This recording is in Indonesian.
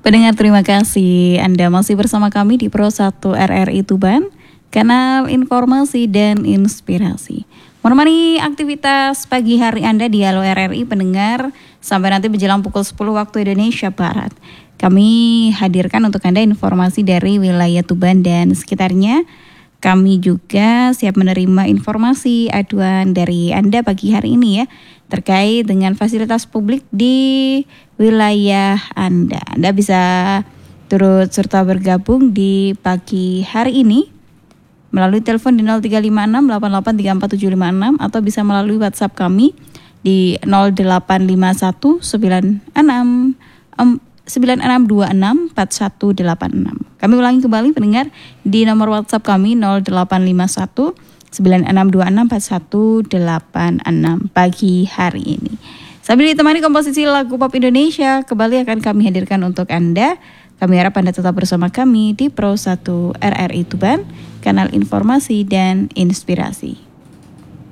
Pendengar terima kasih Anda masih bersama kami di Pro 1 RRI Tuban, kanal informasi dan inspirasi. Menemani aktivitas pagi hari Anda di Halo RRI pendengar sampai nanti menjelang pukul 10 waktu Indonesia Barat. Kami hadirkan untuk Anda informasi dari wilayah Tuban dan sekitarnya. Kami juga siap menerima informasi aduan dari Anda pagi hari ini ya, terkait dengan fasilitas publik di wilayah Anda. Anda bisa turut serta bergabung di pagi hari ini melalui telepon di 0356883476 atau bisa melalui WhatsApp kami di 0851962626 Kami ulangi kembali pendengar di nomor WhatsApp kami 085196264186 pagi hari ini. Sambil ditemani komposisi lagu pop Indonesia, kembali akan kami hadirkan untuk Anda. Kami harap Anda tetap bersama kami di Pro 1 RRI Tuban, kanal informasi dan inspirasi.